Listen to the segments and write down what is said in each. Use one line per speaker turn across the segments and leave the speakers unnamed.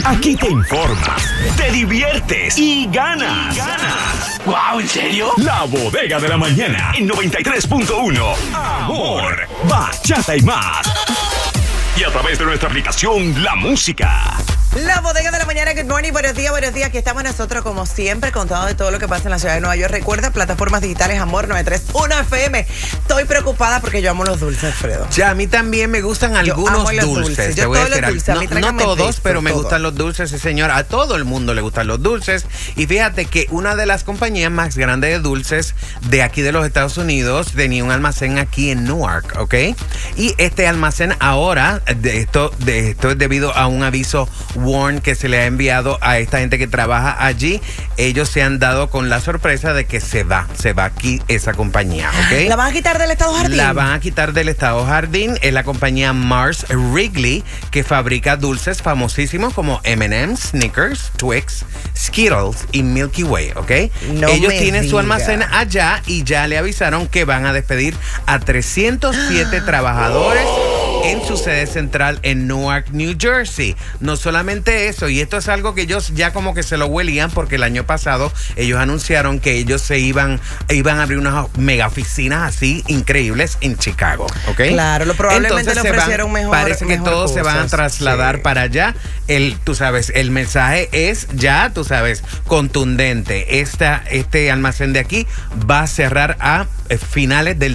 Aquí te informas, te diviertes y ganas.
¡Wow! ¿En serio?
La Bodega de la Mañana en 93.1. Amor, bachata y más. Y a través de nuestra aplicación La Música.
La Bodega de la Mañana, good morning, buenos días, aquí estamos nosotros como siempre contando de todo lo que pasa en la ciudad de Nueva York. Recuerda, plataformas digitales Amor 93.1 FM. Estoy preocupada porque yo amo los dulces, Alfredo.
Ya, a mí también me gustan algunos dulces.
Yo todos los dulces, a mí
no todos, pero me gustan los dulces, sí, señor. A todo el mundo le gustan los dulces. Y fíjate que una de las compañías más grandes de dulces de aquí de los Estados Unidos tenía un almacén aquí en Newark, ¿ok? Y este almacén ahora, esto es debido a un aviso warn que se le ha enviado a esta gente que trabaja allí. Ellos se han dado con la sorpresa de que se va aquí esa compañía, ¿ok?
¿La van a quitar del estado jardín?
La van a quitar del estado jardín. Es la compañía Mars Wrigley, que fabrica dulces famosísimos como M&M's, Snickers, Twix, Skittles y Milky Way, ¿ok? Ellos tienen su almacén allá y ya le avisaron que van a despedir a 307 trabajadores en su sede central en Newark, New Jersey. No solamente eso, y esto es algo que ellos ya como que se lo huelían, porque el año pasado ellos anunciaron que ellos se iban a abrir unas mega oficinas así increíbles en Chicago, ¿ok?
Claro, probablemente le ofrecieron mejor.
Parece que todos se van a trasladar para allá. Tú sabes, el mensaje es ya, tú sabes, contundente. Este almacén de aquí va a cerrar a finales del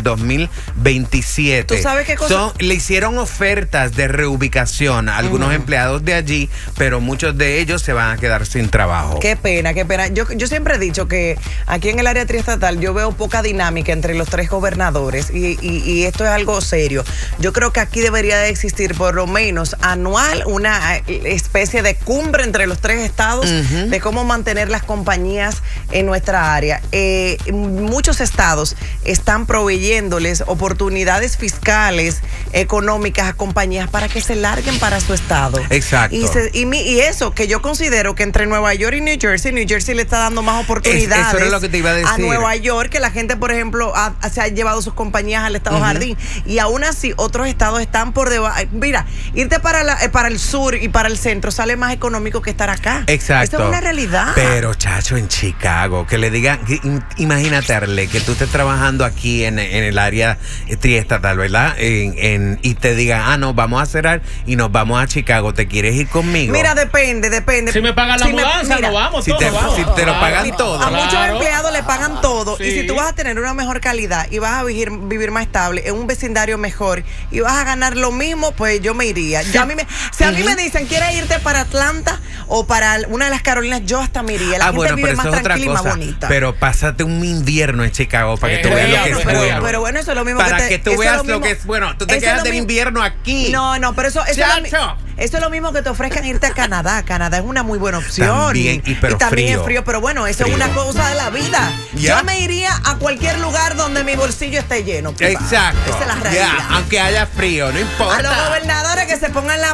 2027.
¿Tú sabes qué cosa?
Le hicieron ofertas de reubicación a algunos empleados de allí, pero muchos de ellos se van a quedar sin trabajo.
Qué pena, qué pena. Yo siempre he dicho que aquí en el área triestatal yo veo poca dinámica entre los tres gobernadores y esto es algo serio. Yo creo que aquí debería de existir por lo menos anual una especie de cumbre entre los tres estados de cómo mantener las compañías en nuestra área. Muchos estados están proveyéndoles oportunidades fiscales, económicas a compañías para que se larguen para su estado.
Exacto.
Y eso, que yo considero que entre Nueva York y New Jersey le está dando más oportunidades
eso era lo que te iba a decir.
a Nueva York, que la gente, por ejemplo, se ha llevado sus compañías al estado jardín. Y aún así, otros estados están por debajo. Mira, irte para el sur y para el centro sale más económico que estar acá.
Exacto.
Esa es una realidad.
Pero, chacho, en Chicago, que le digan, imagínate, Arle, que tú estés trabajando aquí en el área triestatal, ¿verdad? Y te digan, no, vamos a cerrar y nos vamos a Chicago. ¿Te quieres ir conmigo?
Mira, depende.
Si me pagan la mudanza, nos vamos.
Si te lo pagan todo.
A muchos empleados le pagan todo.
Sí.
Y si tú vas a tener una mejor calidad y vas a vivir más estable, en un vecindario mejor y vas a ganar lo mismo, pues yo me iría. Si a mí me dicen, ¿quieres irte para Atlanta o para una de las Carolinas? Yo hasta me iría. La gente vive más tranquila y más bonita.
Pero pásate un invierno en Chicago para que tú veas lo que es bueno.
Pero bueno, eso es lo mismo
para que tú veas lo que es bueno. Tú te quedas del invierno aquí.
No, pero eso es lo mismo que te ofrezcan irte a Canadá. Canadá es una muy buena opción.
También,
y también es frío, pero bueno, eso es una cosa de la vida.
¿Ya?
Yo me iría a cualquier lugar donde mi bolsillo esté lleno.
Exacto.
Esa es la realidad.
Aunque haya frío, no importa.
A los gobernadores que se pongan la